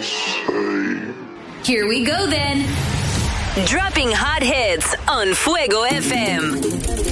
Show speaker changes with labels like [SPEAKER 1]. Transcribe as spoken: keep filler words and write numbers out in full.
[SPEAKER 1] Here we go then. Dropping hot hits on Fuego F M.